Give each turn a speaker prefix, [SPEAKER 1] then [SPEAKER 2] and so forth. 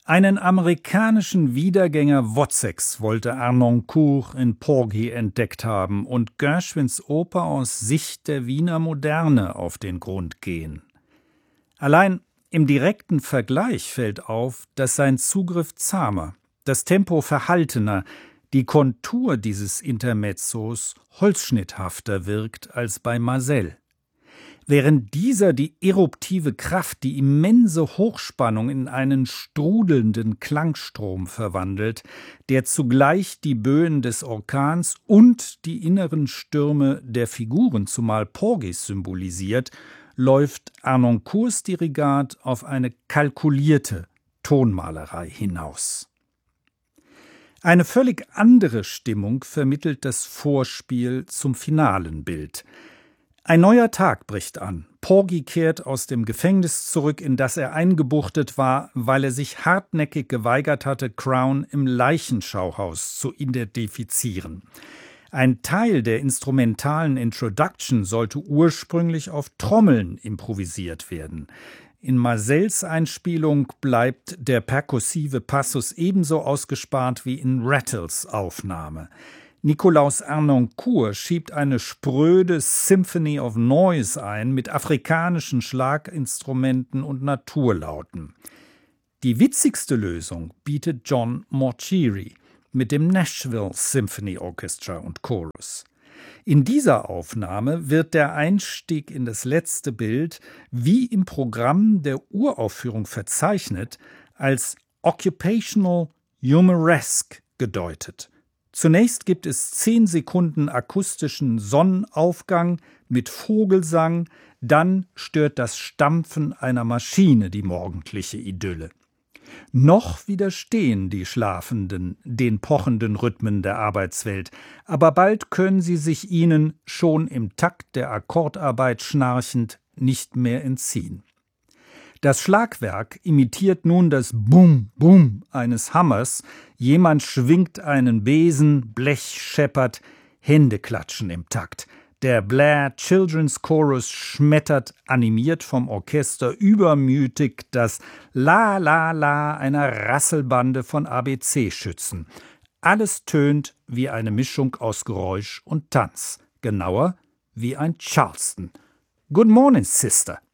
[SPEAKER 1] Einen amerikanischen Wiedergänger Wozzegs wollte Harnoncourt in Porgy entdeckt haben und Gershwins Oper aus Sicht der Wiener Moderne auf den Grund gehen. Allein im direkten Vergleich fällt auf, dass sein Zugriff zahmer, das Tempo verhaltener, die Kontur dieses Intermezzos holzschnitthafter wirkt als bei Marcel. Während dieser die eruptive Kraft, die immense Hochspannung in einen strudelnden Klangstrom verwandelt, der zugleich die Böen des Orkans und die inneren Stürme der Figuren, zumal Porgys, symbolisiert, läuft Harnoncourts Dirigat auf eine kalkulierte Tonmalerei hinaus. Eine völlig andere Stimmung vermittelt das Vorspiel zum finalen Bild. Ein neuer Tag bricht an. Porgy kehrt aus dem Gefängnis zurück, in das er eingebuchtet war, weil er sich hartnäckig geweigert hatte, Crown im Leichenschauhaus zu identifizieren. Ein Teil der instrumentalen Introduction sollte ursprünglich auf Trommeln improvisiert werden. In Marcels Einspielung bleibt der perkussive Passus ebenso ausgespart wie in Rattles Aufnahme. Nikolaus Harnoncourt schiebt eine spröde Symphony of Noise ein mit afrikanischen Schlaginstrumenten und Naturlauten. Die witzigste Lösung bietet John Morcheri mit dem Nashville Symphony Orchestra und Chorus. In dieser Aufnahme wird der Einstieg in das letzte Bild, wie im Programm der Uraufführung verzeichnet, als Occupational Humoresque gedeutet. Zunächst gibt es 10 Sekunden akustischen Sonnenaufgang mit Vogelsang, dann stört das Stampfen einer Maschine die morgendliche Idylle. Noch widerstehen die Schlafenden den pochenden Rhythmen der Arbeitswelt, aber bald können sie sich ihnen, schon im Takt der Akkordarbeit schnarchend, nicht mehr entziehen. Das Schlagwerk imitiert nun das Bum, Bum eines Hammers, jemand schwingt einen Besen, Blech scheppert, Hände klatschen im Takt. Der Blair Children's Chorus schmettert, animiert vom Orchester, übermütig das La La La einer Rasselbande von ABC-Schützen. Alles tönt wie eine Mischung aus Geräusch und Tanz, genauer wie ein Charleston. Good morning, Sister.